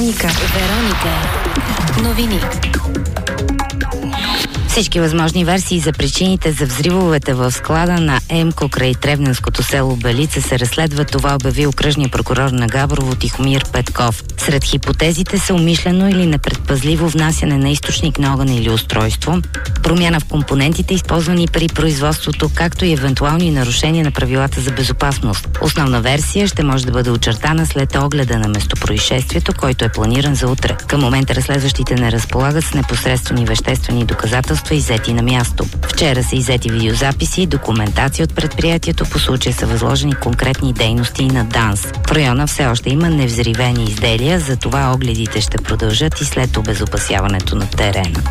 Вероника новини. Всички възможни версии за причините за взривовете в склада на ЕМКО край Тревненското село Белица се разследват. Това обяви окръжния прокурор на Габрово Тихомир Петков. Сред хипотезите са умишлено или непредпазливо внасяне на източник на огън или устройство, промяна в компонентите, използвани при производството, както и евентуални нарушения на правилата за безопасност. Основна версия ще може да бъде очертана след огледа на местопроизшествието, който е планиран за утре. Към момента разследващите не разполагат с непосредствени веществени доказателства, иззети на място. Вчера са иззети видеозаписи и документация от предприятието. По случая са възложени конкретни дейности на ДАНС. В района все още има невзривени изделия, затова огледите ще продължат и след обезопасяването на терена.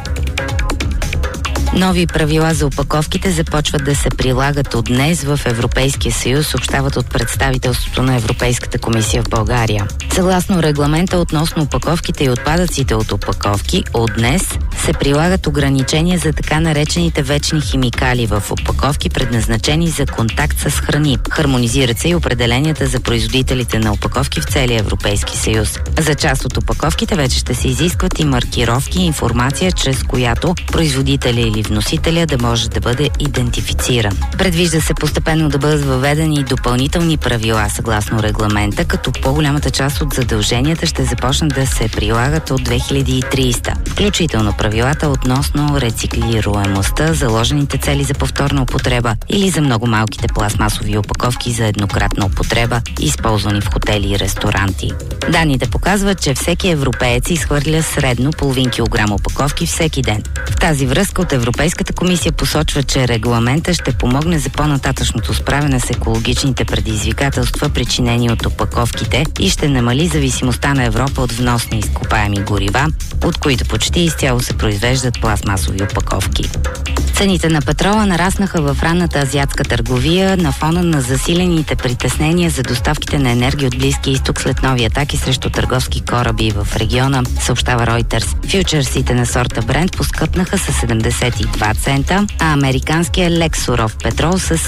Нови правила за опаковките започват да се прилагат от днес в Европейския съюз, съобщават от представителството на Европейската комисия в България. Съгласно регламента относно опаковките и отпадъците от опаковки, от днес се прилагат ограничения за така наречените вечни химикали в опаковки, предназначени за контакт с храни. Хармонизират се и определенията за производителите на опаковки в целия Европейски съюз. За част от опаковките вече ще се изискват и маркировки и информация, чрез която производителя или вносителя да може да бъде идентифициран. Предвижда се постепенно да бъдат въведени и допълнителни правила съгласно регламента, като по-голямата част от задълженията ще започнат да се прилагат от 2030. Включително правилата относно рециклируемостта, заложените цели за повторна употреба или за много малките пластмасови опаковки за еднократна употреба, използвани в хотели и ресторанти. Данните показват, че всеки европеец изхвърля средно половин килограм опаковки всеки ден. В тази връзка от Европейската комисия посочва, че регламента ще помогне за по-нататъчното справяне с екологичните предизвикателства, причинени от опаковките, и ще намали зависимостта на Европа от вносни изкопаеми горива, от които почти изцяло се произвеждат пластмасови опаковки. Цените на петрола нараснаха в ранната азиатска търговия на фона на засилените притеснения за доставките на енергия от Близкия изток след нови атаки срещу търговски кораби в региона, съобщава Reuters. Фючерсите на сорта Брент поскъпнаха с 72 цента, а американският лек суров петрол с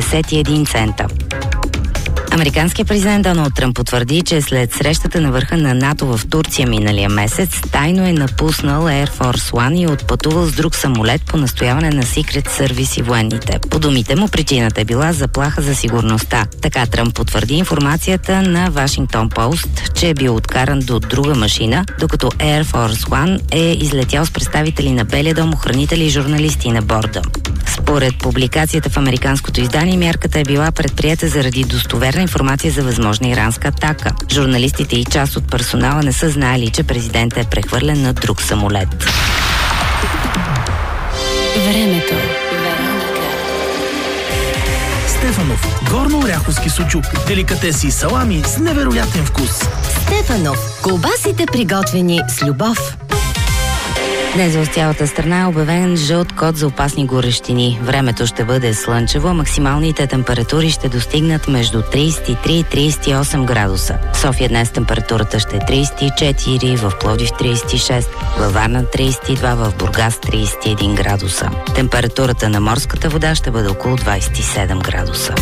71 цента. Американският президент Доналд Тръмп потвърди, че след срещата на върха на НАТО в Турция миналия месец, тайно е напуснал Air Force One и отпътувал с друг самолет по настояване на Secret Service и военните. По думите му, причината е била заплаха за сигурността. Така Тръмп потвърди информацията на Вашингтон Пост, че е бил откаран до друга машина, докато Air Force One е излетял с представители на Белия дом, охранители и журналисти на борда. Според публикацията в американското издание, мярката е била предприета заради достоверна информация за възможна иранска атака. Журналистите и част от персонала не са знаели, че президентът е прехвърлен на друг самолет. Времето. Стефанов. Горно-оряховски сучук. Деликатеси и салами с невероятен вкус. Стефанов. Колбасите, приготвени с любов. Днес в цялата страна е обявен жълт код за опасни горещини. Времето ще бъде слънчево, максималните температури ще достигнат между 33 и 38 градуса. В София днес температурата ще е 34, в Пловдив 36, във Варна 32, в Бургас 31 градуса. Температурата на морската вода ще бъде около 27 градуса.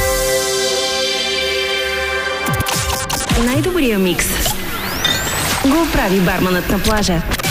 Най-добрия микс го прави барманът на плажа.